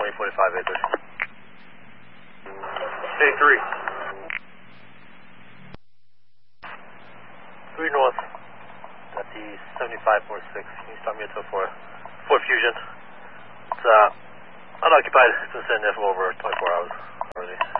2045 acres. A3. 3 north. At the 7546. Can you start me at 4 Fusion? It's unoccupied. It's been sitting there for over 24 hours already.